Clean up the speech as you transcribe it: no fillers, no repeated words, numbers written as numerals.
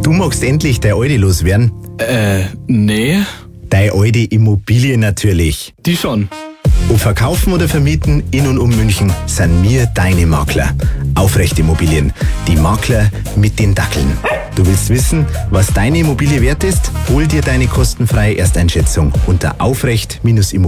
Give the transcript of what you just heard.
Du magst endlich deine alte loswerden? Nee. Deine alte Immobilie natürlich. Die schon. Ob verkaufen oder vermieten, in und um München, sind wir deine Makler. Aufrecht Immobilien, die Makler mit den Dackeln. Du willst wissen, was deine Immobilie wert ist? Hol dir deine kostenfreie Ersteinschätzung unter aufrecht-immobilien.